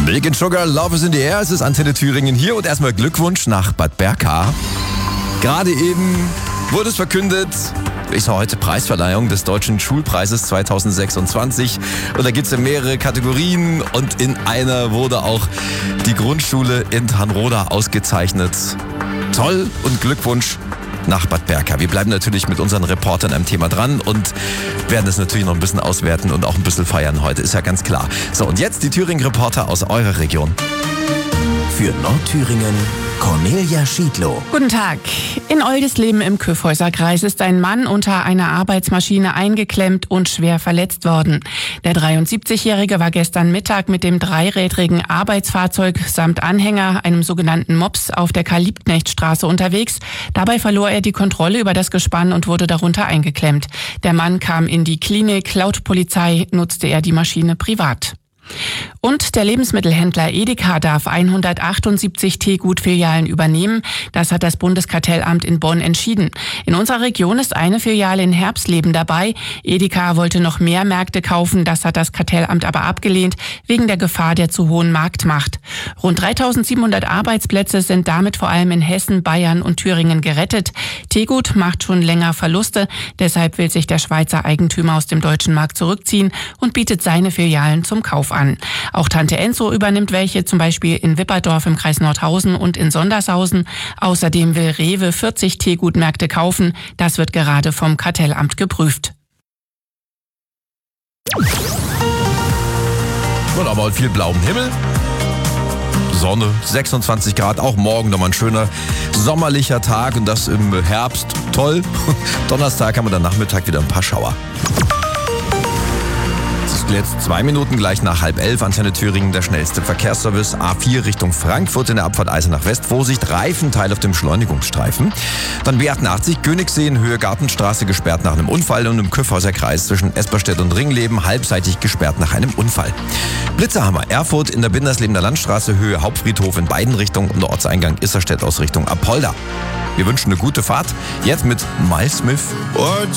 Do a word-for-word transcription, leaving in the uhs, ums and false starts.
Vegan Sugar, Love is in the Air. Es ist Antenne Thüringen hier und erstmal Glückwunsch nach Bad Berka. Gerade eben wurde es verkündet, ist heute Preisverleihung des Deutschen Schulpreises zweitausendsechsundzwanzig. Und da gibt es ja mehrere Kategorien und in einer wurde auch die Grundschule in Dannrhoda ausgezeichnet. Toll und Glückwunsch nach Bad Berka. Wir bleiben natürlich mit unseren Reportern am Thema dran und werden es natürlich noch ein bisschen auswerten und auch ein bisschen feiern heute, ist ja ganz klar. So, und jetzt die Thüringen-Reporter aus eurer Region. Für Nordthüringen Cornelia Schiedlow. Guten Tag. In Oldisleben im Kyffhäuserkreis ist ein Mann unter einer Arbeitsmaschine eingeklemmt und schwer verletzt worden. Der dreiundsiebzigjährige war gestern Mittag mit dem dreirädrigen Arbeitsfahrzeug samt Anhänger, einem sogenannten Mops, auf der Karl-Liebknecht-Straße unterwegs. Dabei verlor er die Kontrolle über das Gespann und wurde darunter eingeklemmt. Der Mann kam in die Klinik. Laut Polizei nutzte er die Maschine privat. Und der Lebensmittelhändler Edeka darf hundertachtundsiebzig Teegut-Filialen übernehmen. Das hat das Bundeskartellamt in Bonn entschieden. In unserer Region ist eine Filiale in Herbstleben dabei. Edeka wollte noch mehr Märkte kaufen. Das hat das Kartellamt aber abgelehnt, wegen der Gefahr der zu hohen Marktmacht. Rund dreitausendsiebenhundert Arbeitsplätze sind damit vor allem in Hessen, Bayern und Thüringen gerettet. Teegut macht schon länger Verluste. Deshalb will sich der Schweizer Eigentümer aus dem deutschen Markt zurückziehen und bietet seine Filialen zum Kauf an. Auch Tante Enzo übernimmt welche, zum Beispiel in Wipperdorf im Kreis Nordhausen und in Sondershausen. Außerdem will Rewe vierzig Teegutmärkte kaufen. Das wird gerade vom Kartellamt geprüft. Und aber halt viel blauen Himmel. Sonne, sechsundzwanzig Grad, auch morgen nochmal ein schöner sommerlicher Tag und das im Herbst. Toll. Donnerstag haben wir dann Nachmittag wieder ein paar Schauer. Jetzt zwei Minuten gleich nach halb elf, Antenne Thüringen, der schnellste Verkehrsservice. A vier Richtung Frankfurt in der Abfahrt Eisenach West. Vorsicht, Reifenteil auf dem Beschleunigungsstreifen. Dann B achtundachtzig, Königssee in Höhe Gartenstraße gesperrt nach einem Unfall und im Kyffhäuserkreis zwischen Esperstedt und Ringleben halbseitig gesperrt nach einem Unfall. Blitzerhammer, Erfurt in der Binderslebener Landstraße Höhe Hauptfriedhof in beiden Richtungen und der Ortseingang Isserstedt aus Richtung Apolda. Wir wünschen eine gute Fahrt. Jetzt mit Miles Smith. What